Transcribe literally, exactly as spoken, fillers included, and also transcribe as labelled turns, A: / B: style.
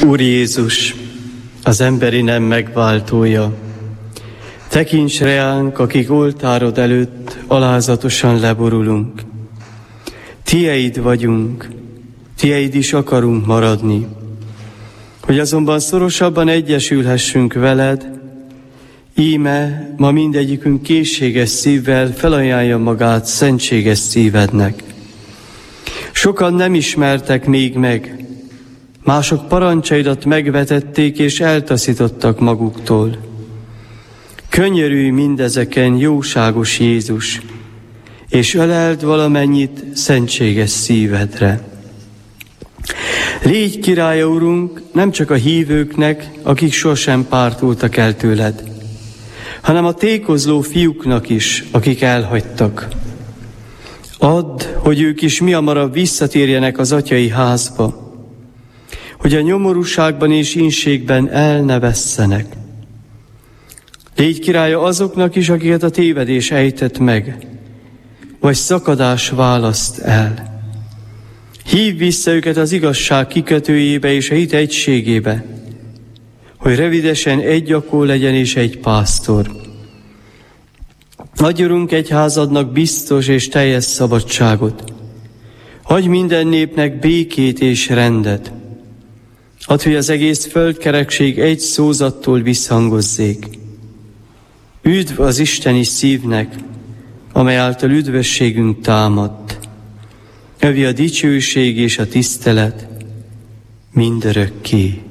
A: Úr Jézus, az emberi nem megváltója, tekints reánk, akik oltárod előtt alázatosan leborulunk. Tieid vagyunk, Tieid is akarunk maradni. Hogy azonban szorosabban egyesülhessünk veled, íme ma mindegyikünk készséges szívvel felajánlja magát szentséges szívednek. Sokan nem ismertek még meg, mások parancsaidat megvetették és eltaszítottak maguktól. Könyörülj mindezeken, jóságos Jézus, és öleld valamennyit szentséges szívedre. Légy királya, Urunk, nem csak a hívőknek, akik sosem pártoltak el tőled, hanem a tékozló fiúknak is, akik elhagytak. Add, hogy ők is mihamarabb visszatérjenek az atyai házba, hogy a nyomorúságban és ínségben el ne vesszenek. Légy királya azoknak is, akiket a tévedés ejtett meg, vagy szakadás választ el. Hívd vissza őket az igazság kikötőjébe és a hit egységébe, hogy rövidesen egy akó legyen és egy pásztor. Adj, Urunk, egyházadnak biztos és teljes szabadságot. Adj minden népnek békét és rendet. Add, hogy az egész földkerekség egy szózattól visszhangozzék. Üdv az isteni szívnek, amely által üdvösségünk támadt. Övi a dicsőség és a tisztelet mindörökké.